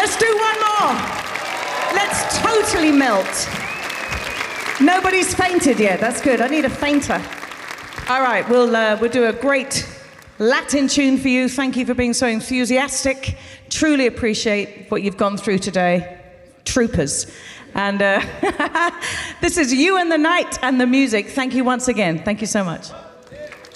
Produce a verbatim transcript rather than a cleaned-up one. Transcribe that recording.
Let's do one more. Let's totally melt. Nobody's fainted yet. That's good. I need a fainter. All right, we'll, uh, we'll do a great Latin tune for you. Thank you for being so enthusiastic. Truly appreciate what you've gone through today. Troopers. And uh, this is You and the Night and the Music. Thank you once again. Thank you so much.